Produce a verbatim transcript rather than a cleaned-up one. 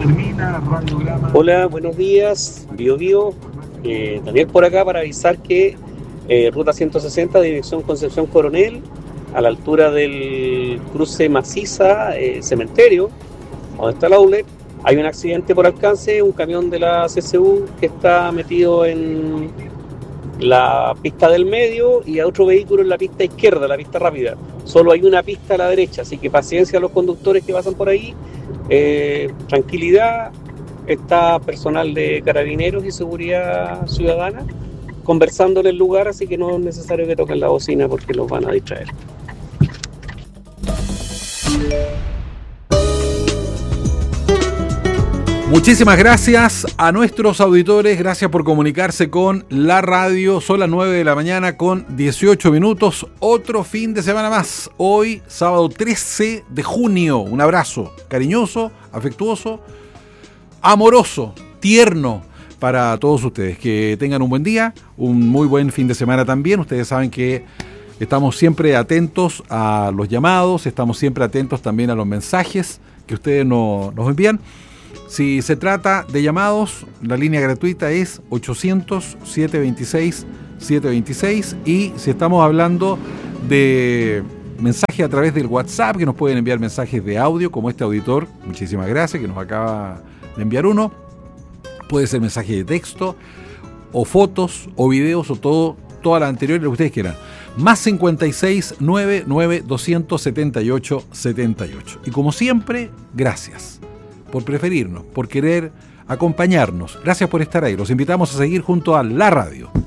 Hola, buenos días, Bio Bio. Eh, Daniel por acá para avisar que eh, ruta ciento sesenta, dirección Concepción Coronel, a la altura del cruce Maciza, eh, cementerio, donde está el outlet, hay un accidente por alcance, un camión de la C C U que está metido en la pista del medio y a otro vehículo en la pista izquierda, la pista rápida. Solo hay una pista a la derecha, así que paciencia a los conductores que pasan por ahí, eh, tranquilidad. Está personal de Carabineros y Seguridad Ciudadana conversando en el lugar, así que no es necesario que toquen la bocina porque los van a distraer. Muchísimas gracias a nuestros auditores, gracias por comunicarse con la radio. Son las nueve de la mañana con dieciocho minutos, otro fin de semana más. Hoy, sábado trece de junio, un abrazo cariñoso, afectuoso, amoroso, tierno para todos ustedes. Que tengan un buen día, un muy buen fin de semana también. Ustedes saben que estamos siempre atentos a los llamados, estamos siempre atentos también a los mensajes que ustedes no, nos envían. Si se trata de llamados, la línea gratuita es ochocientos, setecientos veintiséis, setecientos veintiséis, y si estamos hablando de mensajes a través del WhatsApp, que nos pueden enviar mensajes de audio, como este auditor, muchísimas gracias, que nos acaba de enviar uno. Puede ser mensaje de texto, o fotos, o videos, o todo, todas las anteriores, lo que ustedes quieran. Más cincuenta y seis, noventa y nueve, doscientos setenta y ocho, setenta y ocho. Y como siempre, gracias por preferirnos, por querer acompañarnos. Gracias por estar ahí. Los invitamos a seguir junto a la radio.